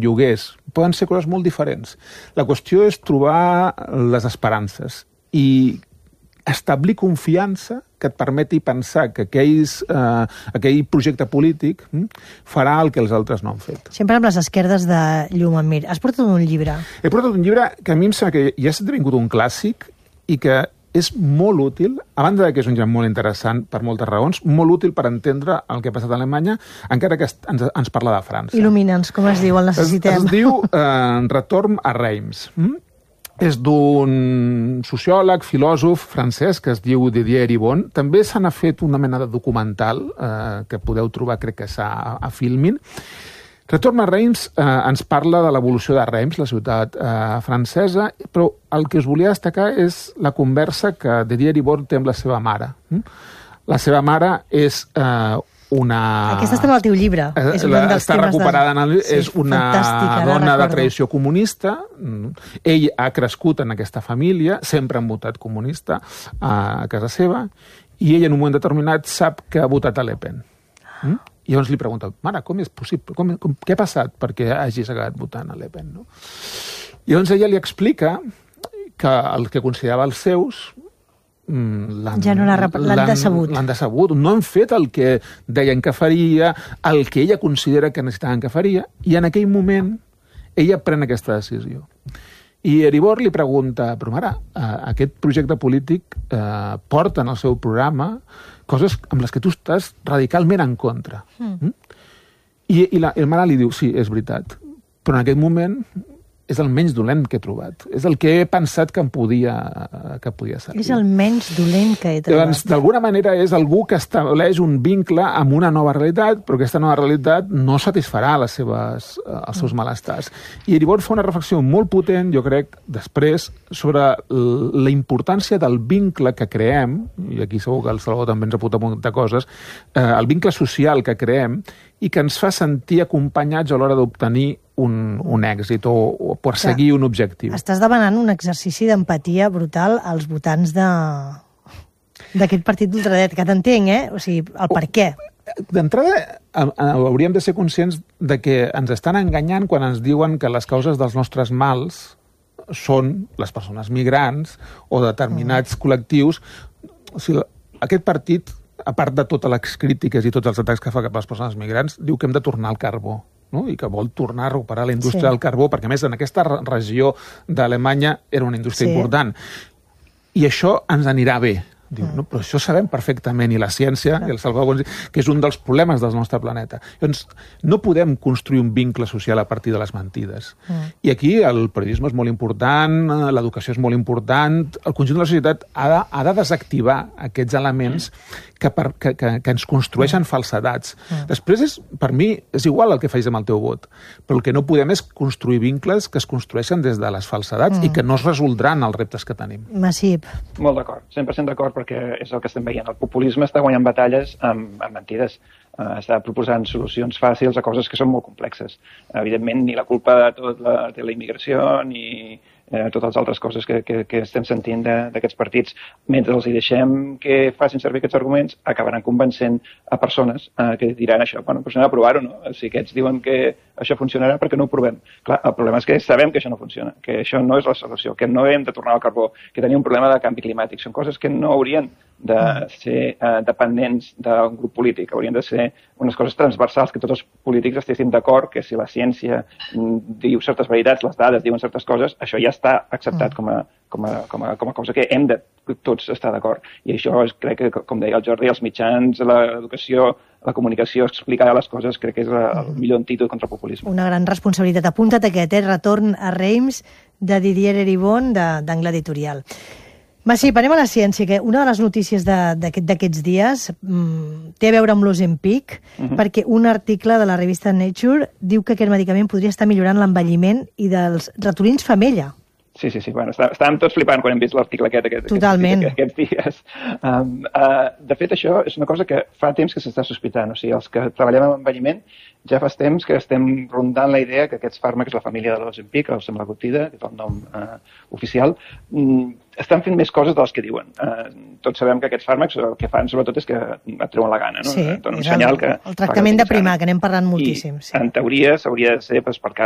lloguers. Poden ser coses molt diferents. La qüestió és trobar les esperances i establir confiança que et permeti pensar que aquell projecte polític farà el que els altres no han fet. Sempre amb les esquerdes de llum en mir. Has portat un llibre? He portat un llibre que a mi em sembla que ja ha esdevingut un clàssic i que és molt útil, a banda que és un llibre molt interessant per moltes raons, molt útil per entendre el que ha passat a Alemanya, encara que ens parla de França. Il·lumina'ns, com es diu, el necessitem. Es diu Retorn a Reims. És d'un sociòleg, filòsof francès que es diu Didier Eribon. També se n'ha fet una mena de documental que podeu trobar, crec que a Filmin. Retorn a Reims ens parla de l'evolució de Reims, la ciutat francesa, però el que us volia destacar és la conversa que Didier Eribon té amb la seva mare. La seva mare és una... Aquesta està en el teu llibre. Està recuperada és una dona de tradició comunista. Ell ha crescut en aquesta família, sempre han votat comunista a casa seva, i ell en un moment determinat sap que ha votat a Le Pen. I llavors li pregunta, mare, com és possible? Què ha passat perquè hagis acabat votant a Le Pen? No? I llavors ella li explica que el que considerava els seus l'han decebut. L'han decebut. No han fet el que deien que faria, el que ella considera que necessitaven que faria, i en aquell moment ella pren aquesta decisió. I Eribor li pregunta, però mare, aquest projecte polític porta en el seu programa coses amb les que tu estàs radicalment en contra. I la mare li diu, sí, és veritat, però en aquest moment és el menys dolent que he trobat. És el que he pensat que em podia servir. És el menys dolent que he trobat. Doncs, d'alguna manera, és algú que estableix un vincle amb una nova realitat, però aquesta nova realitat no satisfarà els seus malestars. I Eribor fa una reflexió molt potent, jo crec, després, sobre la importància del vincle que creem, i aquí segur que el Salvador també ens ha pogut apuntar coses, el vincle social que creem i que ens fa sentir acompanyats a l'hora d'obtenir un èxit o perseguir un objectiu. Estàs demanant un exercici d'empatia brutal als votants d'aquest partit d'ultradret, que t'entenc, O sigui, el per què. D'entrada, hauríem de ser conscients de que ens estan enganyant quan ens diuen que les causes dels nostres mals són les persones migrants o determinats col·lectius. O sigui, aquest partit, a part de totes les crítiques i tots els atacs que fa cap a les persones migrants, diu que hem de tornar al carbó, no? I que vol tornar a recuperar la indústria del carbó, perquè a més en aquesta regió d'Alemanya era una indústria important. I això ens anirà bé. Diu, no, però això sabem perfectament, i la ciència, i el Salvador, que és un dels problemes del nostre planeta. Llavors, no podem construir un vincle social a partir de les mentides. I aquí el periodisme és molt important, l'educació és molt important, el conjunt de la societat ha de desactivar aquests elements que ens construeixen falsedats. Després, per mi, és igual el que facis amb el teu vot, però el que no podem és construir vincles que es construeixen des de les falsedats i que no es resoldran els reptes que tenim. Massip. Molt d'acord, 100% d'acord, perquè és el que estem veient. El populisme està guanyant batalles amb mentides. Està proposant solucions fàcils a coses que són molt complexes. Evidentment, ni la culpa de tot de la immigració, ni totes les altres coses que estem sentint d'aquests partits. Mentre els hi deixem que facin servir aquests arguments, acabaran convencent a persones que diran això. Bueno, doncs anem a provar-ho, no? Si aquests diuen que això funcionarà, perquè no ho provem? Clar, el problema és que sabem que això no funciona, que això no és la solució, que no hem de tornar al carbó, que tenim un problema de canvi climàtic. Són coses que no haurien de ser dependents d'un grup polític. Haurien de ser unes coses transversals, que tots els polítics estiguessin d'acord, que si la ciència diu certes veritats, les dades diuen certes coses, això ja està acceptat com a cosa que hem de tots estar d'acord. I això crec que, com deia el Jordi, els mitjans, l'educació, la comunicació, explicar les coses, crec que és el millor antídot contra el populisme. Una gran responsabilitat. Apunta't aquest, Retorn a Reims, de Didier Eribon, d'Angle Editorial. Massip, anem a la ciència, que una de les notícies d'aquests dies té a veure amb l'Ozempic, perquè un article de la revista Nature diu que aquest medicament podria estar millorant l'envelliment i dels ratolins femella. Sí. Bueno, estàvem tots flipant quan hem vist l'article aquests dies. De fet, això és una cosa que fa temps que s'està sospitant. O sigui, els que treballem amb envelliment ja fa temps que estem rondant la idea que aquests fàrmacs, la família de l'Ozempic, el semaglutida, que és el nom oficial, estan fent més coses de les que diuen. Tots sabem que aquests fàrmacs el que fan sobretot és que et treuen la gana, no? Sí, és el tractament de primar, que n'hem parlat moltíssim. I en teoria s'hauria de ser per